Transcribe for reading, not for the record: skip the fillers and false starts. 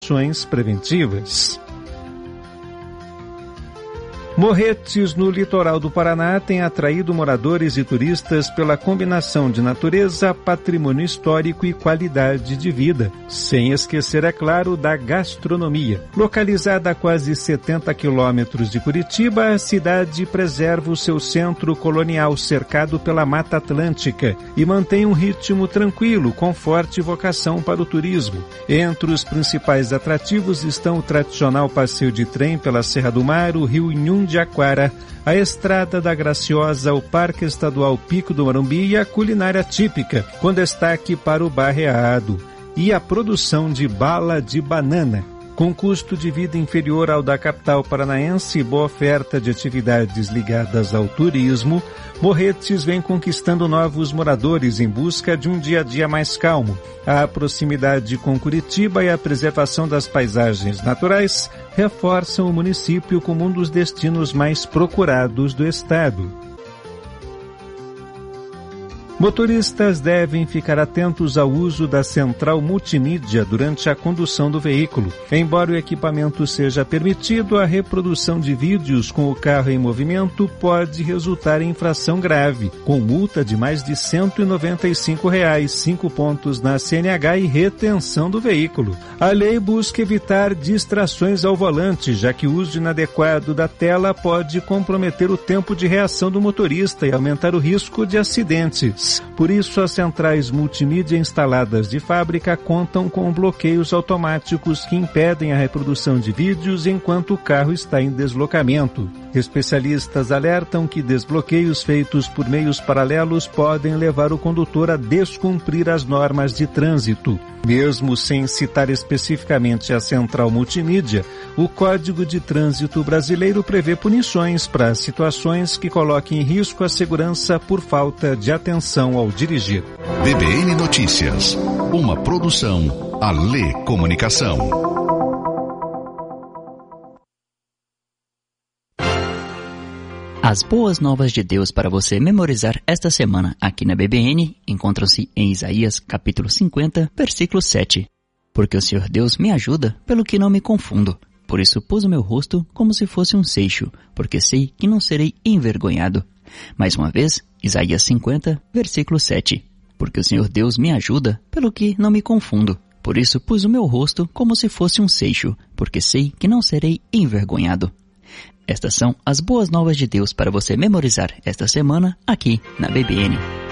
ações preventivas. Morretes, no litoral do Paraná, tem atraído moradores e turistas pela combinação de natureza, patrimônio histórico e qualidade de vida. Sem esquecer, é claro, da gastronomia. Localizada a quase 70 quilômetros de Curitiba, a cidade preserva o seu centro colonial cercado pela Mata Atlântica e mantém um ritmo tranquilo, com forte vocação para o turismo. Entre os principais atrativos estão o tradicional passeio de trem pela Serra do Mar, o Rio Inhum de Aquara, a Estrada da Graciosa, o Parque Estadual Pico do Morumbi e a culinária típica, com destaque para o barreado e a produção de bala de banana. Com custo de vida inferior ao da capital paranaense e boa oferta de atividades ligadas ao turismo, Morretes vem conquistando novos moradores em busca de um dia-a-dia mais calmo. A proximidade com Curitiba e a preservação das paisagens naturais reforçam o município como um dos destinos mais procurados do estado. Motoristas devem ficar atentos ao uso da central multimídia durante a condução do veículo. Embora o equipamento seja permitido, a reprodução de vídeos com o carro em movimento pode resultar em infração grave, com multa de mais de R$ 195, 5 pontos na CNH e retenção do veículo. A lei busca evitar distrações ao volante, já que o uso inadequado da tela pode comprometer o tempo de reação do motorista e aumentar o risco de acidentes. Por isso, as centrais multimídia instaladas de fábrica contam com bloqueios automáticos que impedem a reprodução de vídeos enquanto o carro está em deslocamento. Especialistas alertam que desbloqueios feitos por meios paralelos podem levar o condutor a descumprir as normas de trânsito. Mesmo sem citar especificamente a central multimídia, o Código de Trânsito brasileiro prevê punições para situações que coloquem em risco a segurança por falta de atenção ao dirigir. BBN Notícias, uma produção Alê Comunicação. As boas novas de Deus para você memorizar esta semana aqui na BBN encontram-se em Isaías capítulo 50, versículo 7. Porque o Senhor Deus me ajuda, pelo que não me confundo. Por isso pus o meu rosto como se fosse um seixo, porque sei que não serei envergonhado. Mais uma vez, Isaías 50, versículo 7. Porque o Senhor Deus me ajuda, pelo que não me confundo. Por isso pus o meu rosto como se fosse um seixo, porque sei que não serei envergonhado. Estas são as boas novas de Deus para você memorizar esta semana aqui na BBN.